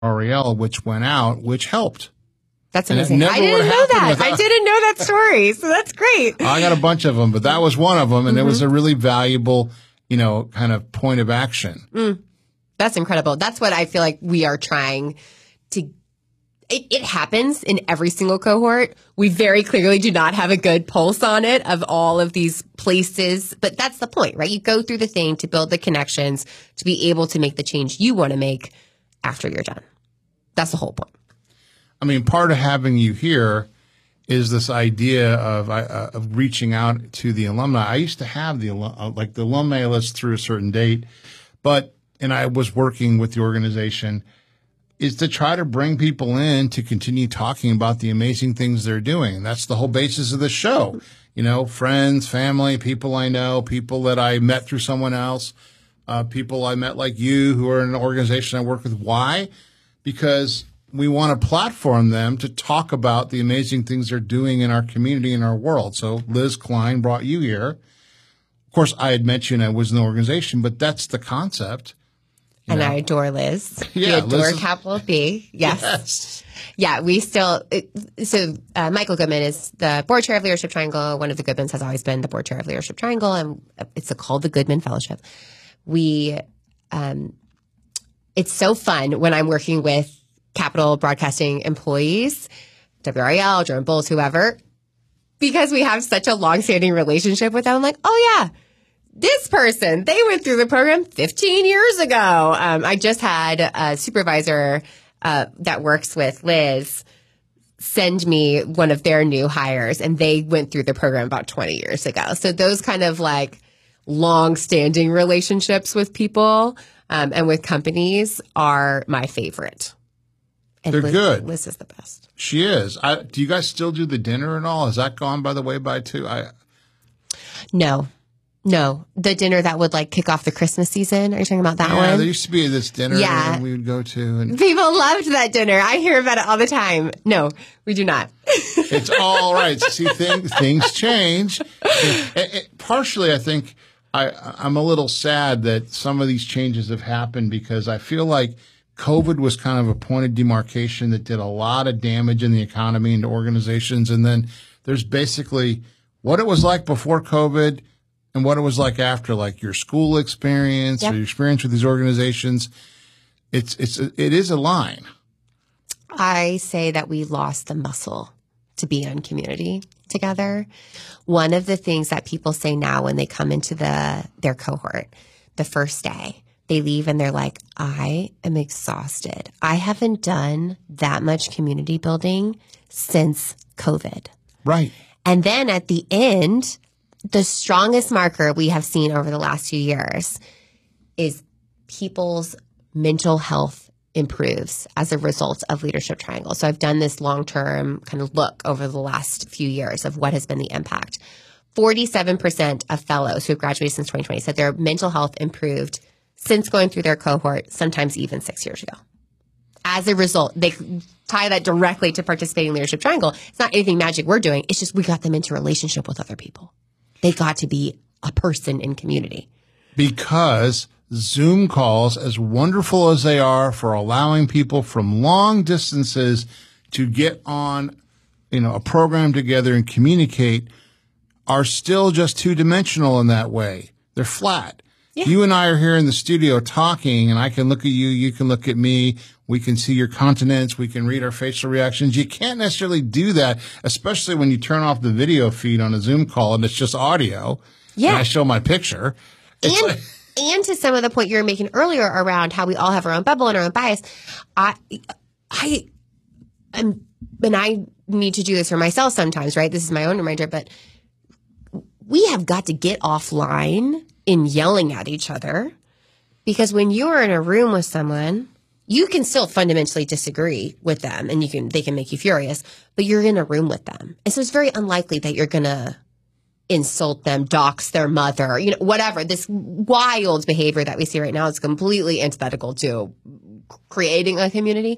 Ariel, which went out, which helped. That's amazing. I didn't know that. I didn't know that story. So that's great. I got a bunch of them, but that was one of them. And it was a really valuable, kind of point of action. That's incredible. That's what I feel like we are trying to. It happens in every single cohort. We very clearly do not have a good pulse on it of all of these places. But that's the point, right? You go through the thing to build the connections to be able to make the change you want to make after you're done. That's the whole point. I mean, part of having you here is this idea of reaching out to the alumni. I used to have the alumni list through a certain date, and I was working with the organization, is to try to bring people in to continue talking about the amazing things they're doing. And that's the whole basis of the show. Friends, family, people I know, people that I met through someone else, people I met like you who are in an organization I work with. Why? Because we want to platform them to talk about the amazing things they're doing in our community, in our world. So Liz Klein brought you here. Of course, I had mentioned I was in the organization, but that's the concept. And I adore Liz. Yeah, we adore capital B. Yes. Yeah, we still Michael Goodman is the board chair of Leadership Triangle. One of the Goodmans has always been the board chair of Leadership Triangle, and it's called the Goodman Fellowship. It's so fun when I'm working with Capital Broadcasting employees, WRAL, Jerome Bowles, whoever, because we have such a long-standing relationship with them. I'm like, oh yeah, this person, they went through the program 15 years ago. I just had a supervisor that works with Liz send me one of their new hires, and they went through the program about 20 years ago. So those kind of like long-standing relationships with people and with companies are my favorite. And they're good. Liz is the best. She is. Do you guys still do the dinner and all? Has that gone by the way by too? No. The dinner that would like kick off the Christmas season. Are you talking about that one? Yeah, there used to be this dinner that we would go to. And people loved that dinner. I hear about it all the time. No, we do not. It's all right. See, things change. Partially, I think I'm a little sad that some of these changes have happened because I feel like COVID was kind of a point of demarcation that did a lot of damage in the economy and to organizations. And then there's basically what it was like before COVID and what it was like after, like your school experience or your experience with these organizations. It is a line. I say that we lost the muscle to be in community together. One of the things that people say now when they come into their cohort, the first day, they leave and they're like, I am exhausted. I haven't done that much community building since COVID. Right. And then at the end, the strongest marker we have seen over the last few years is people's mental health improves as a result of Leadership Triangle. So I've done this long-term kind of look over the last few years of what has been the impact. 47% of fellows who have graduated since 2020 said their mental health improved since going through their cohort, sometimes even 6 years ago. As a result, they tie that directly to participating in Leadership Triangle. It's not anything magic we're doing. It's just we got them into a relationship with other people. They got to be a person in community. Because Zoom calls, as wonderful as they are for allowing people from long distances to get on, a program together and communicate, are still just two-dimensional in that way. They're flat. Yeah. You and I are here in the studio talking, and I can look at you, you can look at me, we can see your countenance, we can read our facial reactions. You can't necessarily do that, especially when you turn off the video feed on a Zoom call and it's just audio. Yeah. And I show my picture. And to some of the point you were making earlier around how we all have our own bubble and our own bias, I need to do this for myself sometimes, right? This is my own reminder, but we have got to get offline in yelling at each other, because when you're in a room with someone, you can still fundamentally disagree with them and they can make you furious, but you're in a room with them. And so it's very unlikely that you're going to insult them, dox their mother, whatever. This wild behavior that we see right now is completely antithetical to creating a community.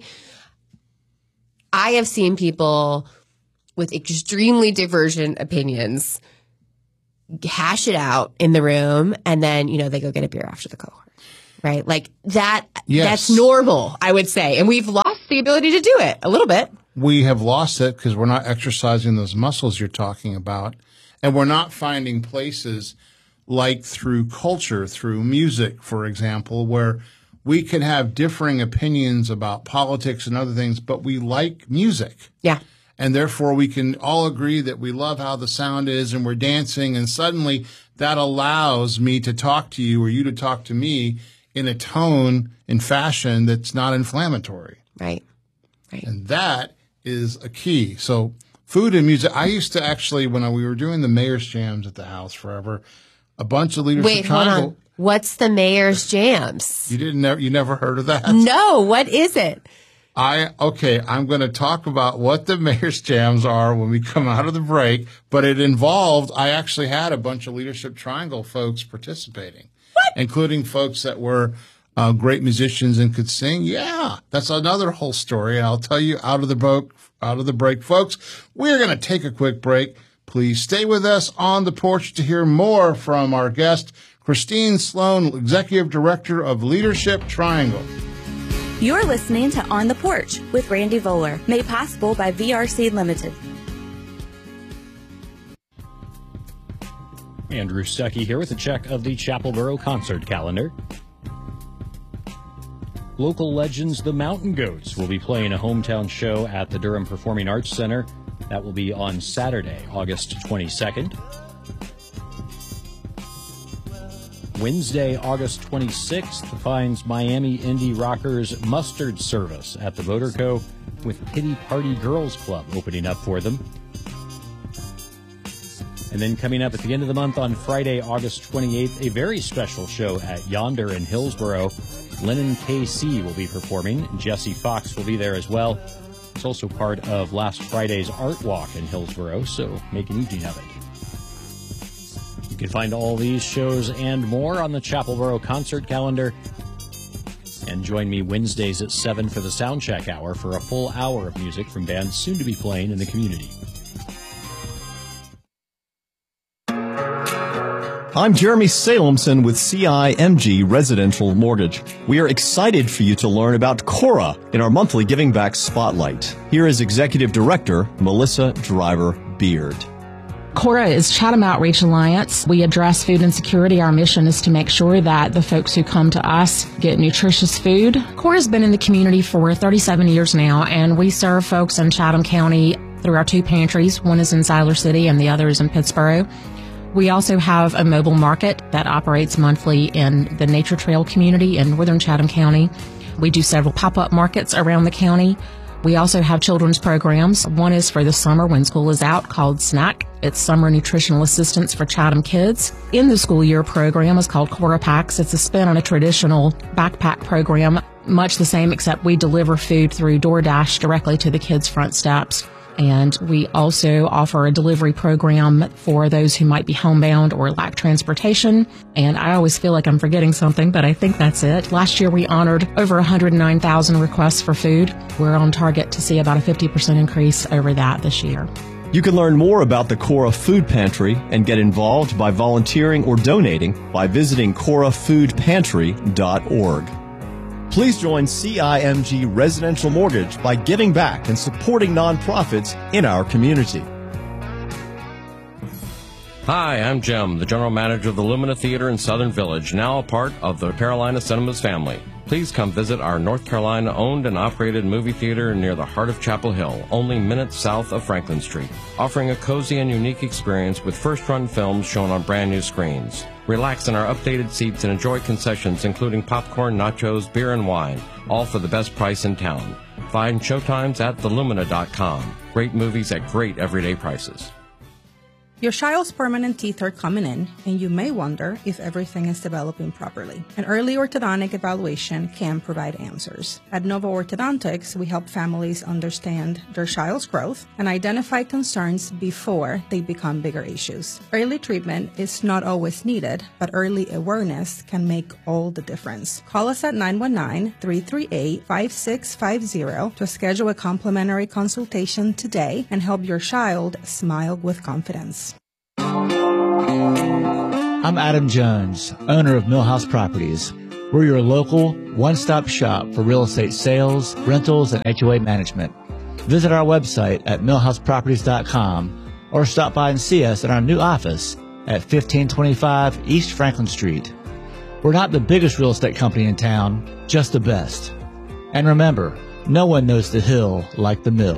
I have seen people with extremely divergent opinions hash it out in the room, and then, they go get a beer after the cohort. right? Like that, Yes. That's normal, I would say. And we've lost the ability to do it a little bit. We have lost it because we're not exercising those muscles you're talking about. And we're not finding places like through culture, through music, for example, where we can have differing opinions about politics and other things, but we like music. Yeah. And therefore we can all agree that we love how the sound is and we're dancing. And suddenly that allows me to talk to you or you to talk to me in a tone and fashion that's not inflammatory. Right. And that is a key. So food and music. I used to actually, when we were doing the mayor's jams at the house forever, a bunch of leadership Wait, hold triangle. on. What's the mayor's jams? You never heard of that? No, what is it? I'm going to talk about what the mayor's jams are when we come out of the break, but it involved, I actually had a bunch of leadership triangle folks participating, including folks that were great musicians and could sing. Yeah, that's another whole story. I'll tell you out of the break, folks. We're going to take a quick break. Please stay with us on the porch to hear more from our guest, Christine Sloan, Executive Director of Leadership Triangle. You're listening to On the Porch with Randy Voller, made possible by VRC Limited. Andrew Stuckey here with a check of the Chapelboro concert calendar. Local legends, the Mountain Goats, will be playing a hometown show at the Durham Performing Arts Center. That will be on Saturday, August 22nd. Wednesday, August 26th, finds Miami indie rockers Mustard Service at the Voterco with Pity Party Girls Club opening up for them. And then coming up at the end of the month on Friday, August 28th, a very special show at Yonder in Hillsboro. Lennon KC will be performing. Jesse Fox will be there as well. It's also part of last Friday's Art Walk in Hillsboro, so make an evening of it. You can find all these shows and more on the Chapelboro concert calendar. And join me Wednesdays at 7 for the Soundcheck Hour for a full hour of music from bands soon to be playing in the community. I'm Jeremy Salemson with CIMG Residential Mortgage. We are excited for you to learn about Cora in our monthly Giving Back Spotlight. Here is Executive Director Melissa Driver-Beard. Cora is Chatham Outreach Alliance. We address food insecurity. Our mission is to make sure that the folks who come to us get nutritious food. Cora's been in the community for 37 years now, and we serve folks in Chatham County through our two pantries. One is in Siler City and the other is in Pittsboro. We also have a mobile market that operates monthly in the Nature Trail community in northern Chatham County. We do several pop-up markets around the county. We also have children's programs. One is for the summer when school is out called SNAC. It's Summer Nutritional Assistance for Chatham Kids. In the school year program is called Cora Packs. It's a spin on a traditional backpack program, much the same except we deliver food through DoorDash directly to the kids' front steps. And we also offer a delivery program for those who might be homebound or lack transportation. And I always feel like I'm forgetting something, but I think that's it. Last year, we honored over 109,000 requests for food. We're on target to see about a 50% increase over that this year. You can learn more about the Cora Food Pantry and get involved by volunteering or donating by visiting corafoodpantry.org. Please join CIMG Residential Mortgage by giving back and supporting nonprofits in our community. Hi, I'm Jim, the General Manager of the Lumina Theater in Southern Village, now a part of the Carolina Cinemas family. Please come visit our North Carolina-owned and operated movie theater near the heart of Chapel Hill, only minutes south of Franklin Street, offering a cozy and unique experience with first-run films shown on brand-new screens. Relax in our updated seats and enjoy concessions including popcorn, nachos, beer, and wine, all for the best price in town. Find showtimes at thelumina.com. Great movies at great everyday prices. Your child's permanent teeth are coming in, and you may wonder if everything is developing properly. An early orthodontic evaluation can provide answers. At Nova Orthodontics, we help families understand their child's growth and identify concerns before they become bigger issues. Early treatment is not always needed, but early awareness can make all the difference. Call us at 919-338-5650 to schedule a complimentary consultation today and help your child smile with confidence. I'm Adam Jones, owner of Millhouse Properties. We're your local one-stop shop for real estate sales, rentals, and HOA management. Visit our website at millhouseproperties.com or stop by and see us in our new office at 1525 East Franklin Street. We're not the biggest real estate company in town, just the best. And remember, no one knows the hill like the mill.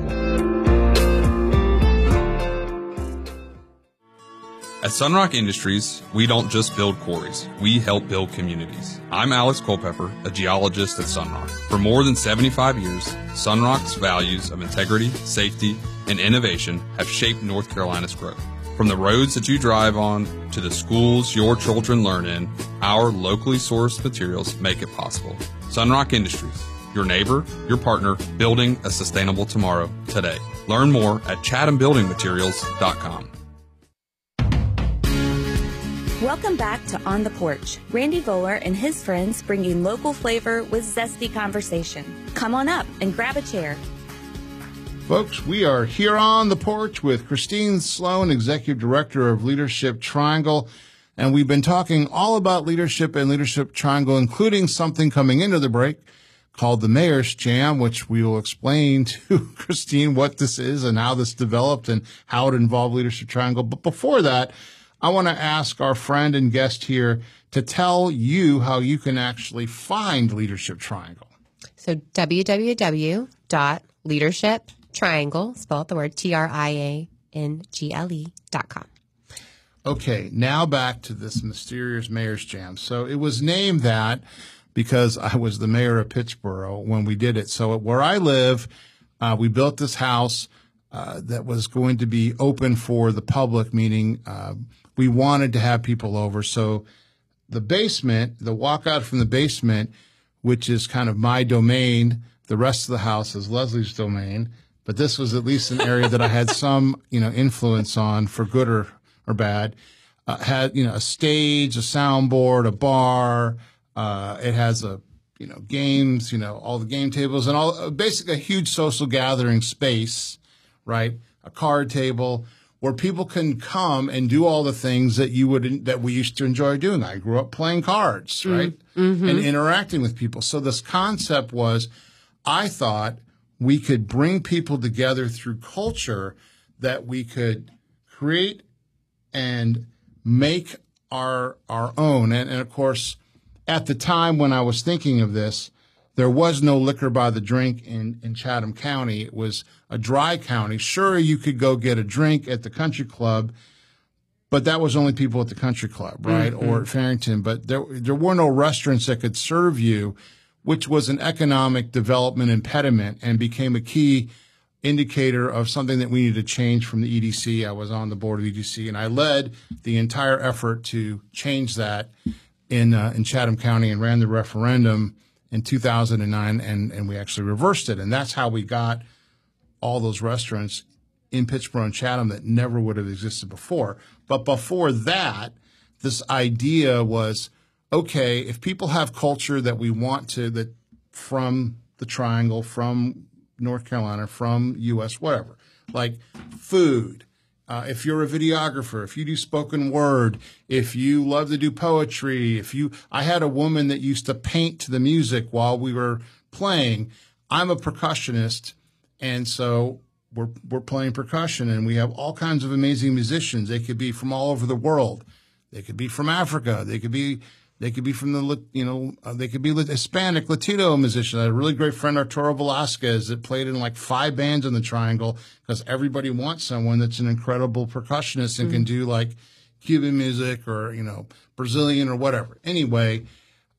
At Sunrock Industries, we don't just build quarries, we help build communities. I'm Alex Culpepper, a geologist at Sunrock. For more than 75 years, Sunrock's values of integrity, safety, and innovation have shaped North Carolina's growth. From the roads that you drive on to the schools your children learn in, our locally sourced materials make it possible. Sunrock Industries, your neighbor, your partner, building a sustainable tomorrow today. Learn more at chathambuildingmaterials.com. Welcome back to On the Porch. Randy Voller and his friends bringing local flavor with zesty conversation. Come on up and grab a chair. Folks, we are here on the porch with Christine Sloan, Executive Director of Leadership Triangle, and we've been talking all about leadership and Leadership Triangle, including something coming into the break called the Mayor's Jam, which we will explain to Christine what this is and how this developed and how it involved Leadership Triangle. But before that, I want to ask our friend and guest here to tell you how you can actually find Leadership Triangle. So www.leadershiptriangle, spell out the word TRIANGLE.com. Okay, now back to this mysterious Mayor's Jam. So it was named that because I was the mayor of Pittsboro when we did it. So where I live, we built this house that was going to be open for the public, meaning we wanted to have people over. So the basement, the walkout from the basement, which is kind of my domain, the rest of the house is Leslie's domain. But this was at least an area that I had some, influence on, for good or bad. Had, a stage, a soundboard, a bar. It has games, all the game tables and all, basically a huge social gathering space, right? A card table where people can come and do all the things that we used to enjoy doing. I grew up playing cards, right? Mm-hmm. And interacting with people. So this concept was, I thought we could bring people together through culture, that we could create and make our own. And of course, at the time when I was thinking of this, there was no liquor by the drink in Chatham County. It was a dry county. Sure, you could go get a drink at the country club, but that was only people at the country club, right? Mm-hmm. Or at Farrington. But there were no restaurants that could serve you, which was an economic development impediment and became a key indicator of something that we needed to change from the EDC. I was on the board of EDC, and I led the entire effort to change that in Chatham County and ran the referendum in 2009, and we actually reversed it. And that's how we got all those restaurants in Pittsboro and Chatham that never would have existed before. But before that, this idea was, okay, if people have culture that we want to, that from the Triangle, from North Carolina, from U.S., whatever, like food, if you're a videographer, if you do spoken word, if you love to do poetry, I had a woman that used to paint to the music while we were playing. I'm a percussionist, and so we're playing percussion, and we have all kinds of amazing musicians. They could be from all over the world. They could be from Africa. They could be from they could be Hispanic, Latino musicians. I had a really great friend, Arturo Velasquez, that played in like 5 bands in the Triangle, because everybody wants someone that's an incredible percussionist and can do like Cuban music or, Brazilian or whatever. Anyway,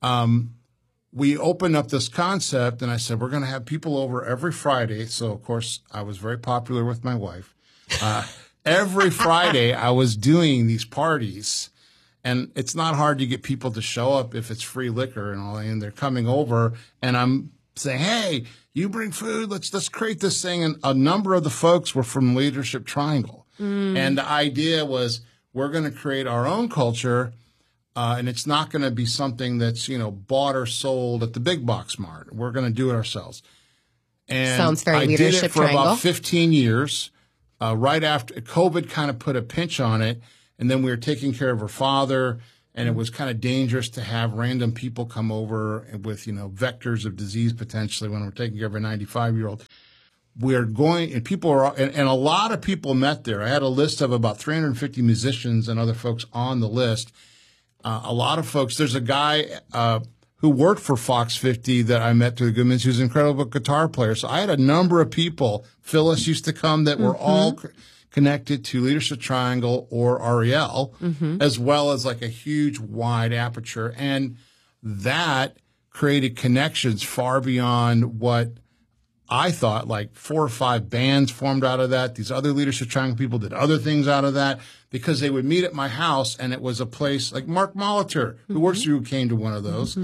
we opened up this concept, and I said, we're going to have people over every Friday. So, of course, I was very popular with my wife. Every Friday I was doing these parties. And it's not hard to get people to show up if it's free liquor and all, and they're coming over, and I'm saying, hey, you bring food, let's create this thing. And a number of the folks were from Leadership Triangle. And the idea was, we're going to create our own culture, and it's not going to be something that's, bought or sold at the big box mart. We're going to do it ourselves. And sounds very Leadership Triangle. I did it for about 15 years. Right after COVID kind of put a pinch on it. And then we were taking care of her father, and it was kind of dangerous to have random people come over with, vectors of disease potentially when we're taking care of a 95-year-old. We're going, and people are, and a lot of people met there. I had a list of about 350 musicians and other folks on the list. A lot of folks, there's a guy, who worked for Fox 50 that I met through the Goodmans, who's an incredible guitar player. So I had a number of people, Phyllis used to come, that were all connected to Leadership Triangle or REL, as well as like a huge wide aperture. And that created connections far beyond what I thought. Like 4 or 5 bands formed out of that. These other Leadership Triangle people did other things out of that because they would meet at my house, and it was a place like Mark Molitor, who works for you, came to one of those.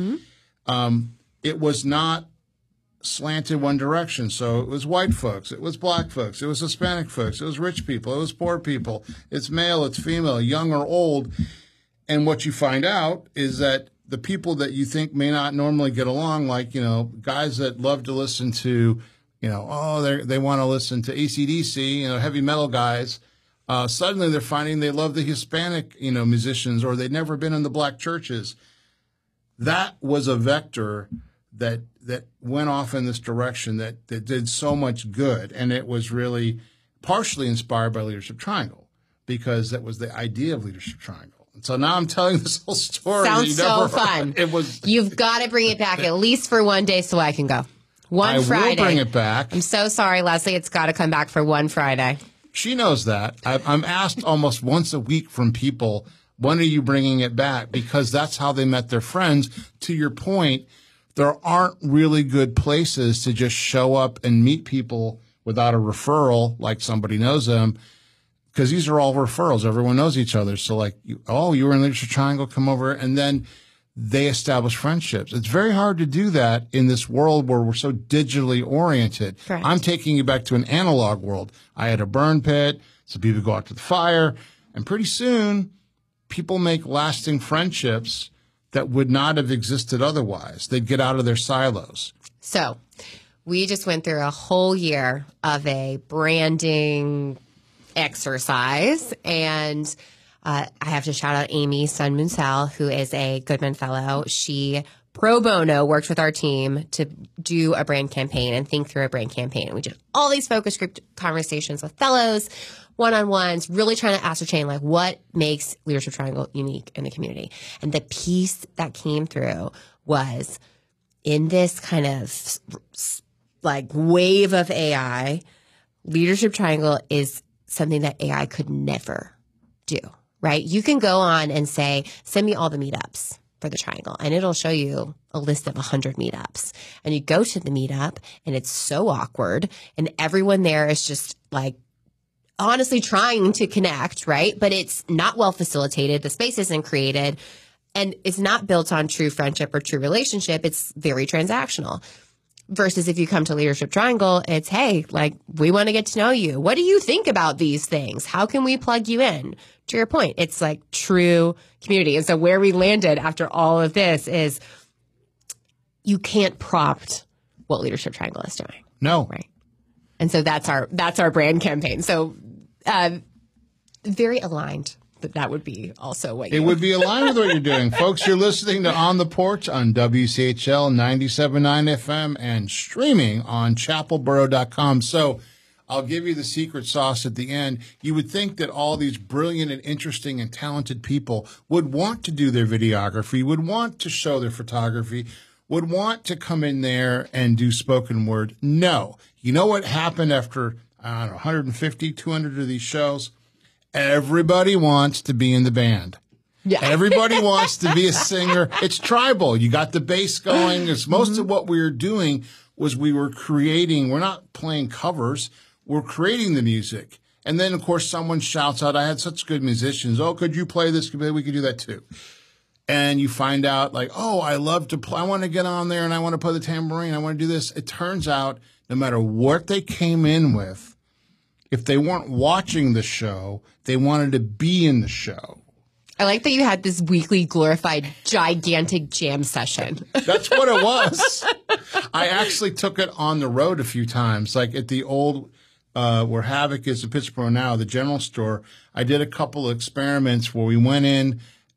It was not slanted one direction. So it was white folks, it was black folks, it was Hispanic folks, it was rich people, it was poor people, it's male, it's female, young or old. And what you find out is that the people that you think may not normally get along, like, guys that love to listen to, they want to listen to AC/DC, heavy metal guys. Suddenly they're finding they love the Hispanic, musicians, or they'd never been in the black churches. That was a vector that went off in this direction that did so much good. And it was really partially inspired by Leadership Triangle, because that was the idea of Leadership Triangle. And so now I'm telling this whole story. Sounds so fun. You've got to bring it back at least for one day so I can go. One Friday. I will bring it back. I'm so sorry, Leslie. It's got to come back for one Friday. She knows that. I'm asked almost once a week from people, when are you bringing it back? Because that's how they met their friends. To your point, there aren't really good places to just show up and meet people without a referral, like somebody knows them, because these are all referrals. Everyone knows each other. So like, you were in Leadership Triangle, come over, and then they establish friendships. It's very hard to do that in this world where we're so digitally oriented. Correct. I'm taking you back to an analog world. I had a burn pit, so people go out to the fire, and pretty soon people make lasting friendships that would not have existed otherwise. They'd get out of their silos. So we just went through a whole year of a branding exercise, and I have to shout out Amy Sun Munsal, who is a Goodman Fellow. She pro bono worked with our team to do a brand campaign and think through a brand campaign. And we did all these focus group conversations with fellows, one-on-ones, really trying to ascertain like what makes Leadership Triangle unique in the community. And the piece that came through was, in this kind of like wave of AI, Leadership Triangle is something that AI could never do. Right? You can go on and say, send me all the meetups for the Triangle, and it'll show you a list of 100 meetups. And you go to the meetup, and it's so awkward, and everyone there is just like honestly trying to connect, right? But it's not well facilitated. The space isn't created, and it's not built on true friendship or true relationship. It's very transactional. Versus if you come to Leadership Triangle, it's, hey, like, we want to get to know you. What do you think about these things? How can we plug you in? To your point, it's like true community. And so where we landed after all of this is you can't prompt what Leadership Triangle is doing. No. Right. And so that's our brand campaign. So very aligned. That would be also what it would be aligned with what you're doing. Folks, you're listening to On the Porch on WCHL 97.9 FM and streaming on chapelboro.com. So I'll give you the secret sauce at the end. You would think that all these brilliant and interesting and talented people would want to do their videography, would want to show their photography, would want to come in there and do spoken word. No. You know what happened after, 150, 200 of these shows? Everybody wants to be in the band. Yeah. Everybody wants to be a singer. It's tribal. You got the bass going. It's most of what we were doing was we were creating. We're not playing covers. We're creating the music. And then, of course, someone shouts out, I had such good musicians. Oh, could you play this? We could do that too. And you find out like, oh, I love to play. I want to get on there and I want to play the tambourine. I want to do this. It turns out no matter what they came in with, if they weren't watching the show, they wanted to be in the show. I like that you had this weekly glorified gigantic jam session. That's what it was. I actually took it on the road a few times, like at the old, where Havoc is in Pittsburgh now, the general store. I did a couple of experiments where we went in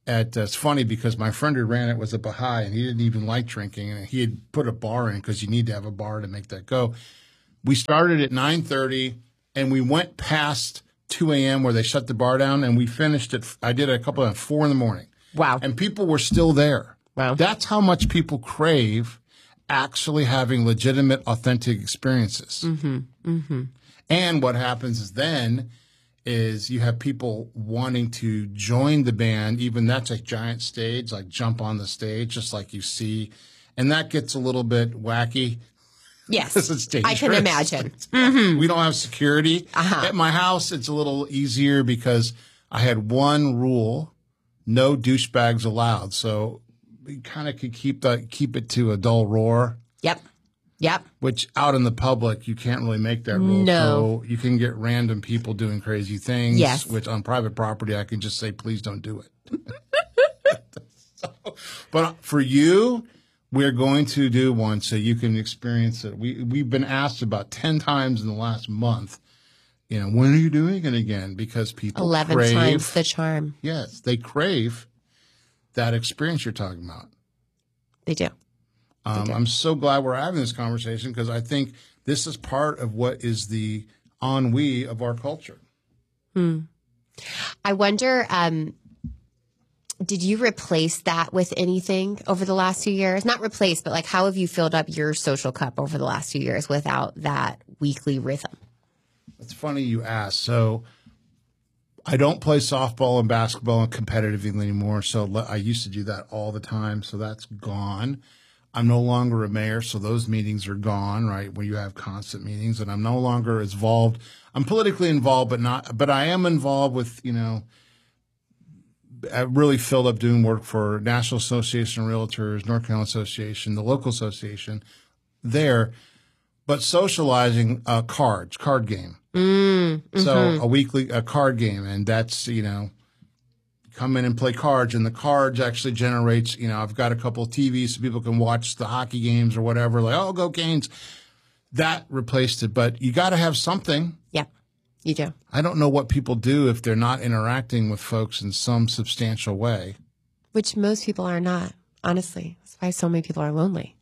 it's funny because my friend who ran it was a Baha'i, and he didn't even like drinking, and he had put a bar in because you need to have a bar to make that go. We started at 9:30, and we went past 2 a.m. where they shut the bar down, and we finished I did a couple at 4 in the morning. Wow. And people were still there. Wow. That's how much people crave actually having legitimate, authentic experiences. Mm-hmm. Mm-hmm. And what happens is you have people wanting to join the band, even that's a giant stage, like jump on the stage, just like you see. And that gets a little bit wacky. Yes, it's dangerous. I can imagine. Mm-hmm. We don't have security. At my house, it's a little easier because I had one rule, no douchebags allowed. So we kind of could keep it to a dull roar. Yep. Which out in the public, you can't really make that rule. No. So you can get random people doing crazy things. Yes. Which on private property, I can just say, please don't do it. But for you, we're going to do one so you can experience it. We've been asked about 10 times in the last month, when are you doing it again? Because people 11 crave. times the charm. Yes, they crave that experience you're talking about. They do. I'm so glad we're having this conversation because I think this is part of what is the ennui of our culture. I wonder, did you replace that with anything over the last few years? Not replace, but like how have you filled up your social cup over the last few years without that weekly rhythm? It's funny you ask. So I don't play softball and basketball competitively anymore. So I used to do that all the time. So that's gone. I'm no longer a mayor, so those meetings are gone, right, where you have constant meetings, and I'm no longer as involved. I'm politically involved, but I am involved with, I really filled up doing work for National Association of Realtors, North Carolina Association, the local association there, but socializing card game. Mm-hmm. So a card game, and that's, come in and play cards, and the cards actually generates, I've got a couple of TVs so people can watch the hockey games or whatever, like, oh, go Canes. That replaced it, but you got to have something. Yep, you do. I don't know what people do if they're not interacting with folks in some substantial way. Which most people are not, honestly. That's why so many people are lonely.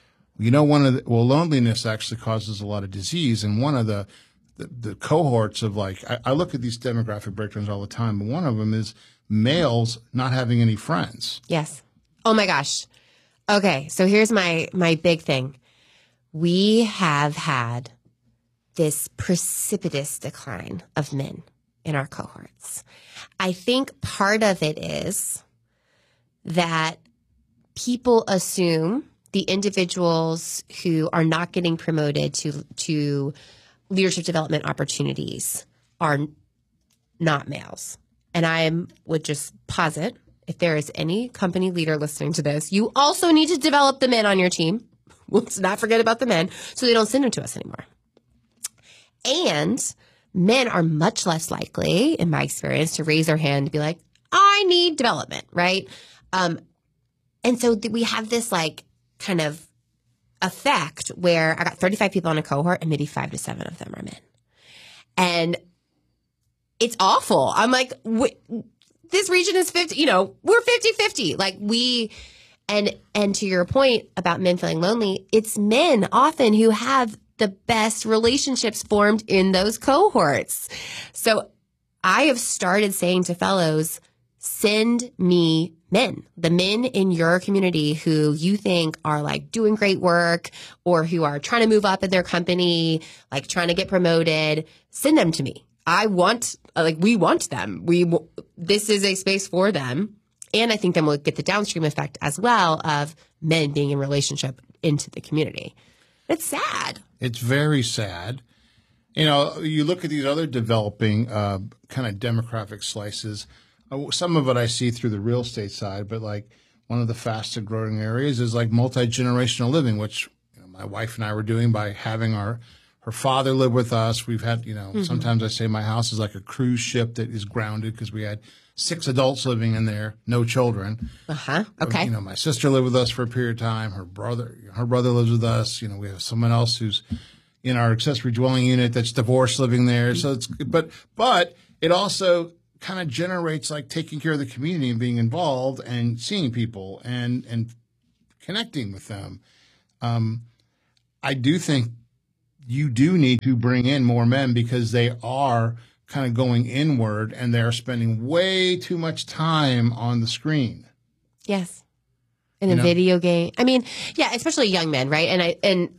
Loneliness actually causes a lot of disease, and one of the cohorts of I look at these demographic breakdowns all the time, but one of them is males not having any friends. Yes. Oh my gosh. Okay. So here's my big thing. We have had this precipitous decline of men in our cohorts. I think part of it is that people assume the individuals who are not getting promoted to leadership development opportunities are not males. And I would just posit, if there is any company leader listening to this, you also need to develop the men on your team. Let's not forget about the men so they don't send them to us anymore. And men are much less likely, in my experience, to raise their hand and be like, I need development, right? And so we have this kind of effect where I got 35 people in a cohort and maybe 5 to 7 of them are men. And it's awful. I'm like, this region is 50, we're 50-50. And to your point about men feeling lonely, it's men often who have the best relationships formed in those cohorts. So I have started saying to fellows, send me men, the men in your community who you think are doing great work or who are trying to move up in their company, trying to get promoted, send them to me. We want them. This is a space for them. And I think then we'll get the downstream effect as well of men being in relationship into the community. It's sad. It's very sad. You look at these other developing kind of demographic slices. Some of it I see through the real estate side, but one of the fastest growing areas is multi-generational living, which my wife and I were doing by having her father live with us. We've had, sometimes I say my house is like a cruise ship that is grounded because we had 6 adults living in there, no children. Okay. My sister lived with us for a period of time. Her brother lives with us. We have someone else who's in our accessory dwelling unit that's divorced living there. So but it also kind of generates like taking care of the community and being involved and seeing people and connecting with them. I do think you do need to bring in more men because they are kind of going inward and they're spending way too much time on the screen. Yes. In a video game. I mean, yeah, especially young men, right? And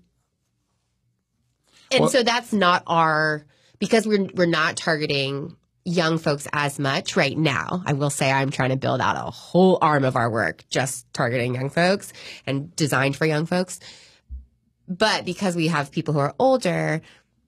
so that's not because we're not targeting young folks as much right now. I will say I'm trying to build out a whole arm of our work just targeting young folks and designed for young folks. But because we have people who are older,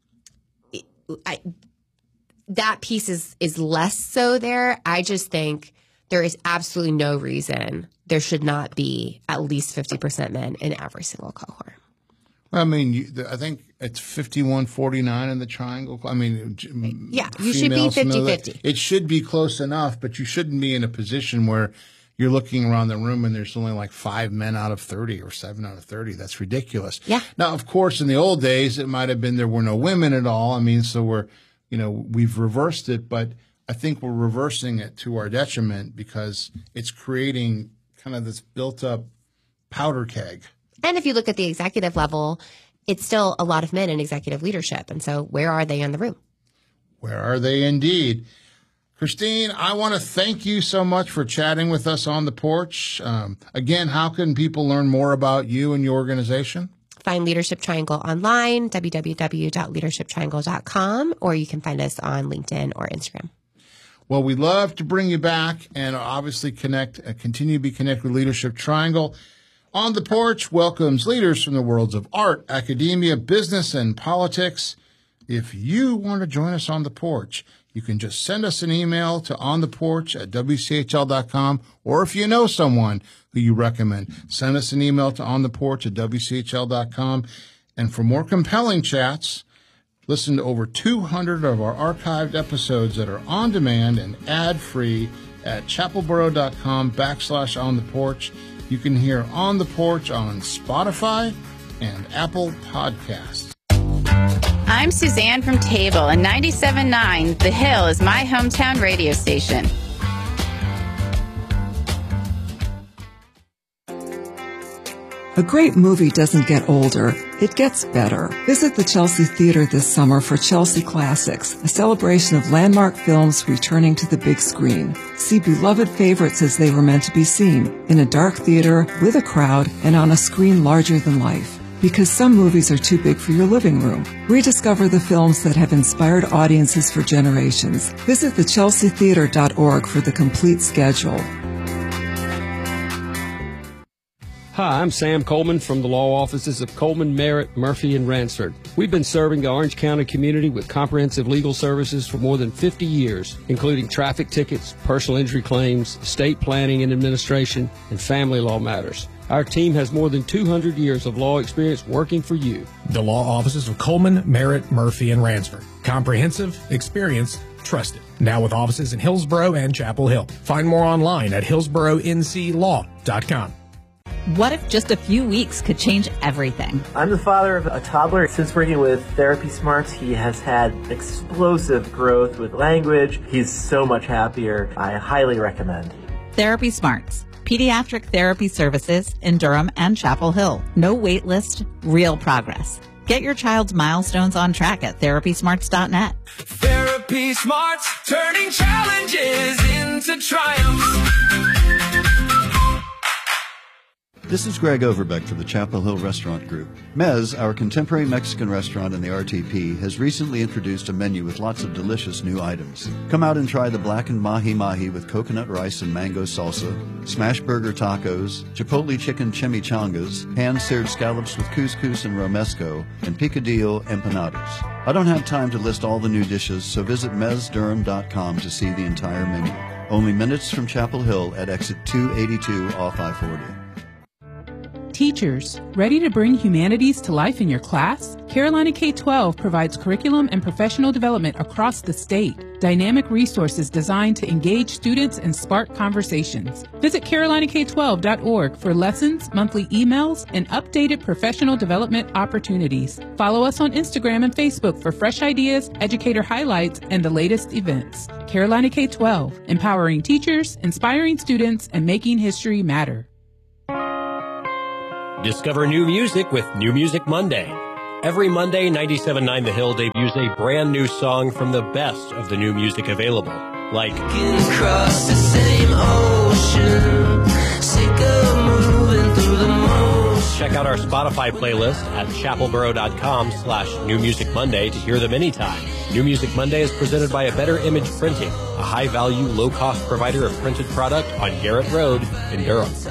that piece is less so there. I just think there is absolutely no reason there should not be at least 50% men in every single cohort. I mean, I think it's 51-49 in the triangle. I mean, yeah, you should be 50-50. It should be close enough, but you shouldn't be in a position where you're looking around the room and there's only like 5 men out of 30 or 7 out of 30. That's ridiculous. Yeah. Now, of course, in the old days, it might have been there were no women at all. I mean, so we've reversed it, but I think we're reversing it to our detriment because it's creating kind of this built up powder keg. And if you look at the executive level, it's still a lot of men in executive leadership. And so where are they in the room? Where are they indeed? Christine, I want to thank you so much for chatting with us on the porch. Again, how can people learn more about you and your organization? Find Leadership Triangle online, www.leadershiptriangle.com, or you can find us on LinkedIn or Instagram. Well, we'd love to bring you back and obviously continue to be connected with Leadership Triangle. On the Porch welcomes leaders from the worlds of art, academia, business, and politics. If you want to join us on the porch, you can just send us an email to ontheporch@wchl.com, or if you know someone who you recommend, send us an email to ontheporch@wchl.com. And for more compelling chats, listen to over 200 of our archived episodes that are on demand and ad-free at chapelboro.com/ontheporch. You can hear On the Porch on Spotify and Apple Podcasts. I'm Suzanne from Table, and 97.9 The Hill is my hometown radio station. A great movie doesn't get older, it gets better. Visit the Chelsea Theater this summer for Chelsea Classics, a celebration of landmark films returning to the big screen. See beloved favorites as they were meant to be seen, in a dark theater, with a crowd, and on a screen larger than life. Because some movies are too big for your living room. Rediscover the films that have inspired audiences for generations. Visit thechelseatheater.org for the complete schedule. Hi, I'm Sam Coleman from the law offices of Coleman, Merritt, Murphy, and Ransford. We've been serving the Orange County community with comprehensive legal services for more than 50 years, including traffic tickets, personal injury claims, estate planning and administration, and family law matters. Our team has more than 200 years of law experience working for you. The law offices of Coleman, Merritt, Murphy, and Ransford. Comprehensive, experienced, trusted. Now with offices in Hillsborough and Chapel Hill. Find more online at hillsboroughnclaw.com. What if just a few weeks could change everything? I'm the father of a toddler. Since working with Therapy Smarts, he has had explosive growth with language. He's so much happier. I highly recommend. Therapy Smarts. Pediatric therapy services in Durham and Chapel Hill. No wait list, real progress. Get your child's milestones on track at therapysmarts.net. Therapy Smarts, turning challenges into triumphs. This is Greg Overbeck for the Chapel Hill Restaurant Group. Mez, our contemporary Mexican restaurant in the RTP, has recently introduced a menu with lots of delicious new items. Come out and try the blackened mahi-mahi with coconut rice and mango salsa, smash burger tacos, chipotle chicken chimichangas, hand-seared scallops with couscous and romesco, and picadillo empanadas. I don't have time to list all the new dishes, so visit mezdurham.com to see the entire menu. Only minutes from Chapel Hill at exit 282 off I-40. Teachers, ready to bring humanities to life in your class? Carolina K-12 provides curriculum and professional development across the state. Dynamic resources designed to engage students and spark conversations. Visit carolinak12.org for lessons, monthly emails, and updated professional development opportunities. Follow us on Instagram and Facebook for fresh ideas, educator highlights, and the latest events. Carolina K-12, empowering teachers, inspiring students, and making history matter. Discover new music with New Music Monday. Every Monday, 97.9 The Hill debuts a brand new song from the best of the new music available, like Across the same ocean, sick of moving through the motion. Check out our Spotify playlist at chapelboro.com/New Music Monday to hear them anytime. New Music Monday is presented by A Better Image Printing, a high-value, low-cost provider of printed product on Garrett Road in Durham.